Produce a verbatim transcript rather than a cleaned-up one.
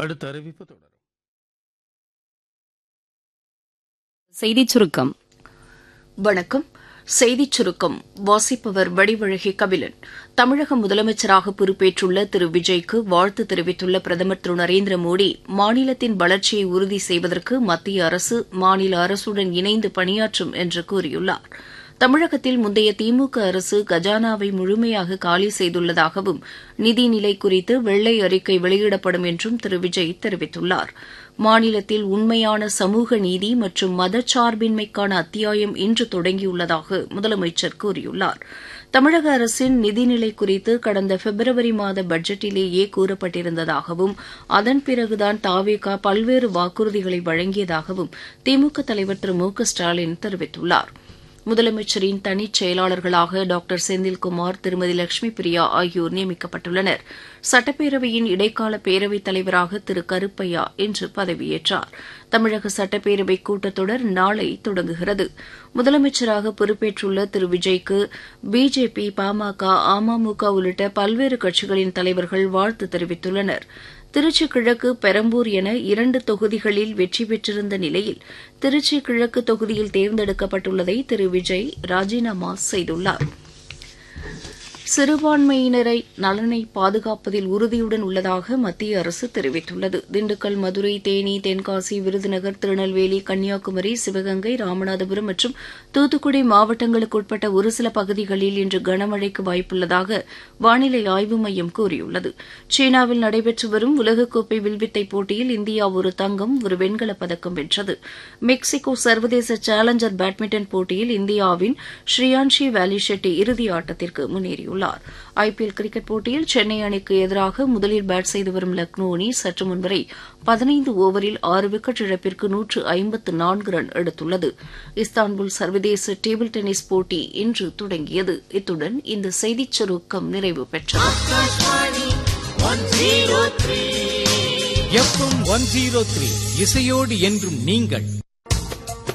அடுத்த அறிவிப்பு தொடரும். செய்திச் சுருக்கம். வணக்கம். செய்திச் சுருக்கம் வாசிப்பவர் வடிவழகி கபிலன். தமிழக முதலமைச்சராக பொறுப்பேற்றுள்ள திரு விஜய்க்கு வாழ்த்து தெரிவித்துள்ள பிரதமர் திரு நரேந்திர மோடி, மாநிலத்தின் வளர்ச்சியை உறுதி செய்வதற்கு மத்திய அரசு மாநில அரசுடன் இணைந்து பணியாற்றும் என்று கூறியுள்ளார். தமிழகத்தில் முந்தைய திமுக அரசு கஜானாவை முழுமையாக காலி செய்துள்ளதாகவும் நிதிநிலை குறித்து வெள்ளை அறிக்கை வெளியிடப்படும் என்றும் திரு விஜய் தெரிவித்துள்ளார். மாநிலத்தில் உண்மையான சமூக நீதி மற்றும் மதச்சார்பின்மைக்கான அத்தியாயம் இன்று தொடங்கியுள்ளதாக முதலமைச்சர் கூறியுள்ளார். தமிழக அரசின் நிதிநிலை குறித்து கடந்த பிப்ரவரி மாத பட்ஜெட்டிலேயே கூறப்பட்டிருந்ததாகவும் அதன் பிறகுதான் தாவேகா பல்வேறு வாக்குறுதிகளை வழங்கியதாகவும் திமுக தலைவர் திரு மு க ஸ்டாலின் தெரிவித்துள்ளார். முதலமைச்சரின் தனிச் செயலாளர்களாக டாக்டர் செந்தில்குமார், திருமதி லட்சுமி பிரியா ஆகியோர் நியமிக்கப்பட்டுள்ளனர். சட்டப்பேரவையின் இடைக்கால பேரவைத் தலைவராக திரு கருப்பையா இன்று பதவியேற்றார். தமிழக சட்டப்பேரவை கூட்டத்தொடர் நாளை தொடங்குகிறது. முதலமைச்சராக பொறுப்பேற்றுள்ள திரு விஜய்க்கு பிஜேபி, பாமக, அமமுக உள்ளிட்ட பல்வேறு கட்சிகளின் தலைவர்கள் வாழ்த்து தெரிவித்துள்ளனர். திருச்சி கிழக்கு, பெரம்பூர் என இரண்டு தொகுதிகளில் வெற்றி பெற்றிருந்த நிலையில் திருச்சி கிழக்கு தொகுதியில் தேர்ந்தெடுக்கப்பட்டுள்ளதை திரு விஜய் ராஜினாமா செய்துள்ளார். சிறுபான்மையினரை நலனை பாதுகாப்பதில் உறுதியுடன் உள்ளதாக மத்திய அரசு தெரிவித்துள்ளது. திண்டுக்கல், மதுரை, தேனி, தென்காசி, விருதுநகர், திருநெல்வேலி, கன்னியாகுமரி, சிவகங்கை, ராமநாதபுரம் மற்றும் தூத்துக்குடி மாவட்டங்களுக்குட்பட்ட ஒரு சில பகுதிகளில் இன்று கனமழைக்கு வாய்ப்புள்ளதாக வானிலை ஆய்வு மையம் கூறியுள்ளது. சீனாவில் நடைபெற்று வரும் உலகக்கோப்பை வில்வித்தை போட்டியில் இந்தியா ஒரு தங்கம், ஒரு வெண்கலப் பதக்கம் வென்றது. மெக்சிகோ சர்வதேச சேலஞ்சர் பேட்மிண்டன் போட்டியில் இந்தியாவின் ஸ்ரீயான்ஷி வேலிஷெட்டி இறுதி ஆட்டத்திற்கு முன்னேறியுள்ளார். ஐபிஎல் கிரிக்கெட் போட்டியில் சென்னை அணிக்கு எதிராக முதலில் பேட் செய்து வரும் லக்னோ அணி சற்று முன்வரை பதினைந்து ஓவரில் ஆறு விக்கெட் இழப்பிற்கு நூற்று ஐம்பத்து நான்கு ரன் எடுத்துள்ளது. இஸ்தான்புல் சர்வதேச டேபிள் டென்னிஸ் போட்டி இன்று தொடங்கியது. இத்துடன் இந்த செய்திச் சுருக்கம் நிறைவு பெற்றது. இசையோடு என்றும் நீங்கள்